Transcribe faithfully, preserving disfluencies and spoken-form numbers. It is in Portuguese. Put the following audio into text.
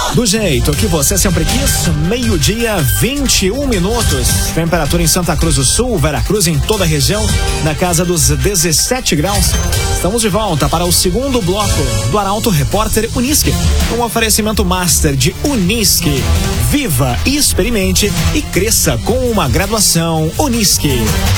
Do jeito que você sempre quis, meio-dia, vinte e um minutos. Temperatura em Santa Cruz do Sul, Veracruz, em toda a região, na casa dos dezessete graus. Estamos de volta para o segundo bloco do Arauto Repórter Unisque. Um oferecimento master de Unisque. Viva, experimente e cresça com uma graduação Unisque.